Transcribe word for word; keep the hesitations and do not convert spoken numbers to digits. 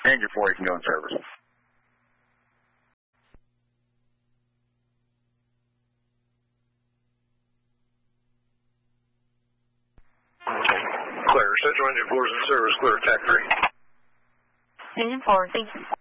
Engine four, you can go in service. Clear. Central engine four is in service. Clear. Attack three. Engine four, thank you.